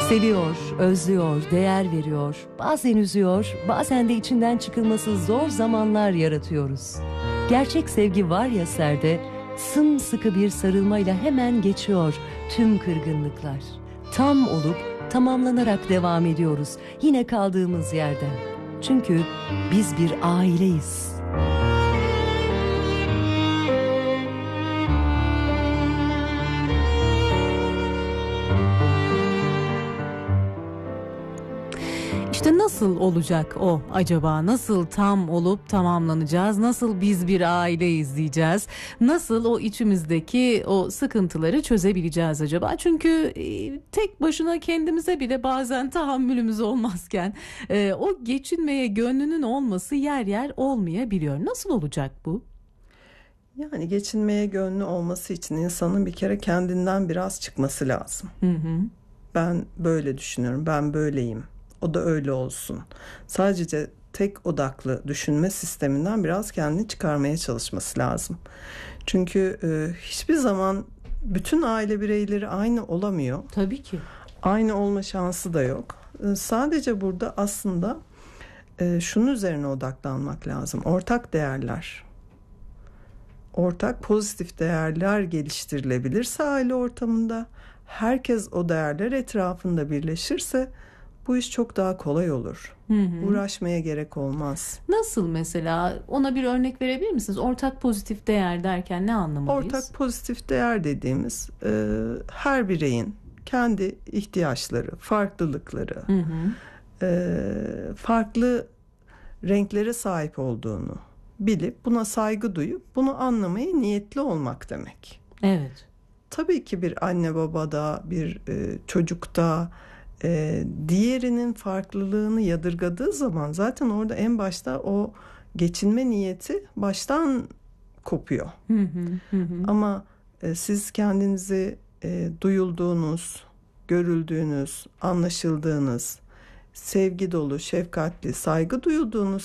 Seviyor, özlüyor, değer veriyor, bazen üzüyor, bazen de içinden çıkılması zor zamanlar yaratıyoruz. Gerçek sevgi var ya serde, sımsıkı bir sarılmayla hemen geçiyor tüm kırgınlıklar. Tam olup tamamlanarak devam ediyoruz yine kaldığımız yerden. Çünkü biz bir aileyiz. İşte nasıl olacak o acaba? Nasıl tam olup tamamlanacağız? Nasıl biz bir aileyiz diyeceğiz? Nasıl o içimizdeki o sıkıntıları çözebileceğiz acaba? Çünkü tek başına kendimize bile bazen tahammülümüz olmazken o geçinmeye gönlünün olması yer yer olmayabiliyor. Nasıl olacak bu? Yani geçinmeye gönlü olması için insanın bir kere kendinden biraz çıkması lazım. Hı hı. Ben böyle düşünüyorum, ben böyleyim. O da öyle olsun. Sadece tek odaklı düşünme sisteminden biraz kendini çıkarmaya çalışması lazım. Çünkü hiçbir zaman bütün aile bireyleri aynı olamıyor. Tabii ki. Aynı olma şansı da yok. Sadece burada aslında şunun üzerine odaklanmak lazım. Ortak değerler. Ortak pozitif değerler geliştirilebilirse aile ortamında, herkes o değerler etrafında birleşirse bu iş çok daha kolay olur. Hı hı. Uğraşmaya gerek olmaz. Nasıl mesela? Ona bir örnek verebilir misiniz? Ortak pozitif değer derken ne anlamalıyız? Ortak pozitif değer dediğimiz her bireyin kendi ihtiyaçları, farklılıkları, Hı hı. farklı renklere sahip olduğunu bilip buna saygı duyup bunu anlamaya niyetli olmak demek. Evet. Tabii ki bir anne babada, bir çocukta diğerinin farklılığını yadırgadığı zaman zaten orada en başta o geçinme niyeti baştan kopuyor. Hı hı, hı hı. Ama siz kendinizi duyulduğunuz, görüldüğünüz, anlaşıldığınız, sevgi dolu, şefkatli, saygı duyulduğunuz